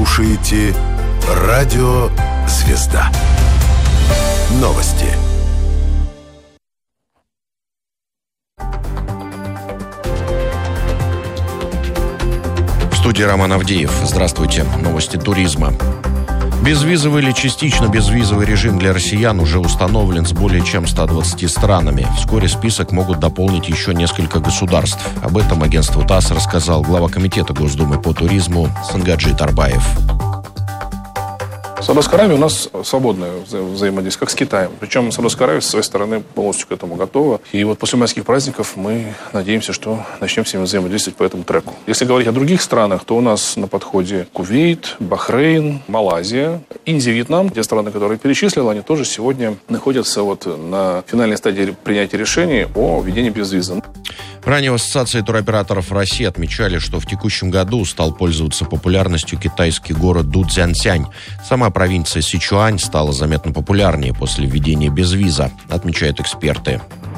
слушаете Радио Звезда. Новости. В студии Роман Авдеев. Здравствуйте. Новости туризма. Безвизовый или частично безвизовый режим для россиян уже установлен с более чем 120 странами. Вскоре список могут дополнить еще несколько государств. Об этом агентству ТАСС рассказал глава комитета Госдумы по туризму Сангаджи Тарбаев. С Саудовской Аравией у нас свободное взаимодействие, как с Китаем. Причем Саудовская Аравия, со своей стороны, полностью к этому готова. И вот после майских праздников мы надеемся, что начнем с ними взаимодействовать по этому треку. Если говорить о других странах, то у нас на подходе Кувейт, Бахрейн, Малайзия, Индия, Вьетнам. Те страны, которые перечислил, они тоже сегодня находятся на финальной стадии принятия решений о введении безвиза. Ранее в Ассоциации туроператоров России отмечали, что в текущем году стал пользоваться популярностью китайский город Дуцзянцзянь. Сама провинция Сычуань стала заметно популярнее после введения безвиза, отмечают эксперты.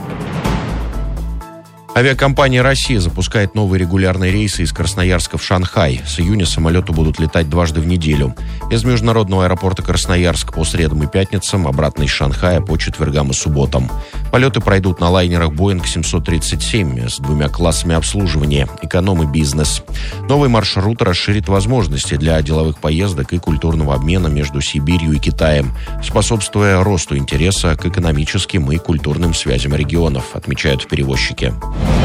Авиакомпания «Россия» запускает новые регулярные рейсы из Красноярска в Шанхай. С июня самолеты будут летать дважды в неделю. Из международного аэропорта Красноярск по средам и пятницам, обратно из Шанхая по четвергам и субботам. Полеты пройдут на лайнерах Boeing 737 с 2 классами обслуживания – эконом и бизнес. Новый маршрут расширит возможности для деловых поездок и культурного обмена между Сибирью и Китаем, способствуя росту интереса к экономическим и культурным связям регионов, отмечают перевозчики.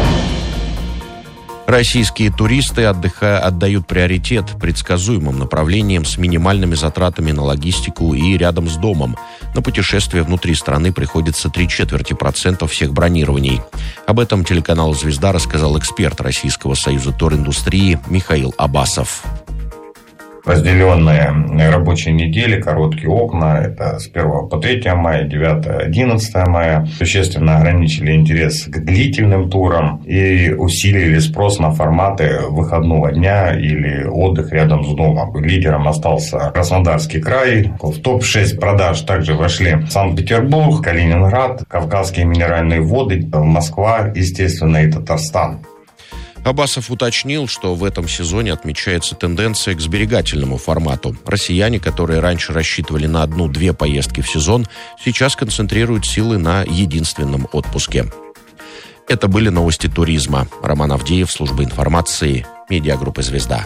Российские туристы отдают приоритет предсказуемым направлениям с минимальными затратами на логистику и рядом с домом. На путешествия внутри страны приходится 3/4% всех бронирований. Об этом телеканалу «Звезда» рассказал эксперт Российского союза туриндустрии Михаил Абасов. Разделенные рабочие недели, короткие окна, это с 1 по 3 мая, 9-11 мая, существенно ограничили интерес к длительным турам и усилили спрос на форматы выходного дня или отдых рядом с домом. Лидером остался Краснодарский край. В топ-6 продаж также вошли Санкт-Петербург, Калининград, Кавказские минеральные воды, Москва, естественно, и Татарстан. Абасов уточнил, что в этом сезоне отмечается тенденция к сберегательному формату. Россияне, которые раньше рассчитывали на 1-2 поездки в сезон, сейчас концентрируют силы на единственном отпуске. Это были новости туризма. Роман Авдеев, служба информации, медиагруппа «Звезда».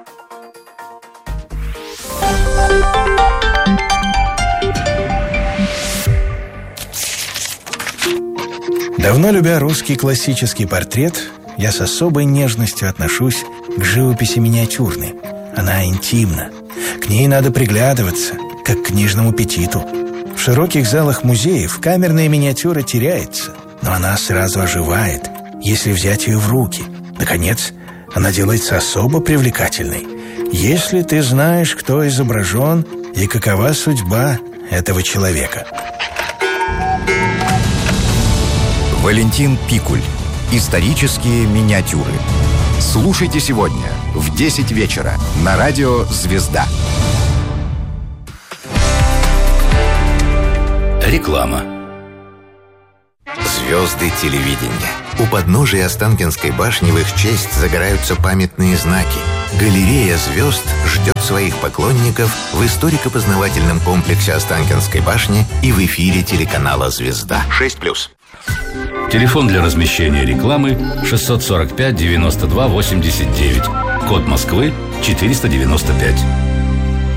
Давно любя русский классический портрет, я с особой нежностью отношусь к живописи миниатюрной. Она интимна. К ней надо приглядываться, как к книжному петиту. В широких залах музеев камерная миниатюра теряется, но она сразу оживает, если взять ее в руки. Наконец, она делается особо привлекательной, если ты знаешь, кто изображен и какова судьба этого человека. Валентин Пикуль. Исторические миниатюры. Слушайте сегодня в 10 вечера на радио «Звезда». Реклама. Звезды телевидения. У подножия Останкинской башни в их честь загораются памятные знаки. Галерея звезд ждет своих поклонников в историко-познавательном комплексе Останкинской башни и в эфире телеканала «Звезда». 6+. Телефон для размещения рекламы 645 92 89. Код Москвы 495.